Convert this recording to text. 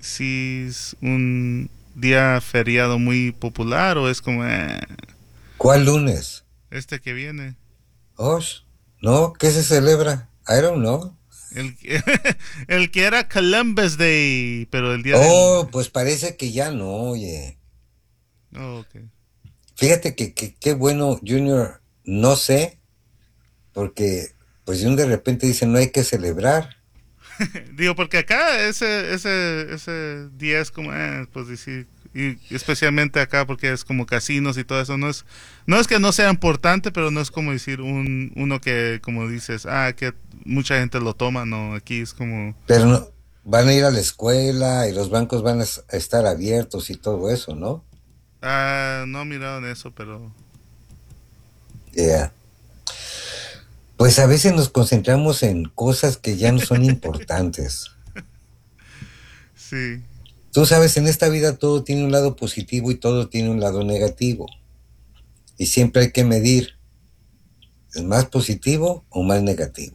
si es un día feriado muy popular o es como ¿Cuál lunes? este que viene. Osh, ¿no? ¿Qué se celebra? I don't know. El, el que era Columbus Day, pero el día Oh, del... pues parece que ya no, oye. Oh, ok. Fíjate que qué bueno, Junior, no sé, porque pues de repente dice no hay que celebrar. Digo, porque acá ese día es como, pues decir, y especialmente acá porque es como casinos y todo eso, no es que no sea importante, pero no es como decir uno que, como dices, que mucha gente lo toma, no, aquí es como, Pero no, van a ir a la escuela y los bancos van a estar abiertos y todo eso, ¿no? no he mirado en eso, pero Yeah. Pues a veces nos concentramos en cosas que ya no son importantes. sí, Tú sabes, en esta vida todo tiene un lado positivo y todo tiene un lado negativo. Y siempre hay que medir, ¿es más positivo o más negativo?